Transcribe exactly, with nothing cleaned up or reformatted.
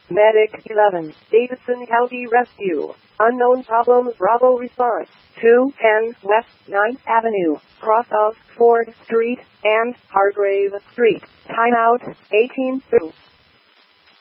Medic eleven, Davidson County Rescue. Unknown problems, Bravo response. two ten West ninth Avenue, cross of Ford Street and Hargrave Street. Timeout, eighteen two.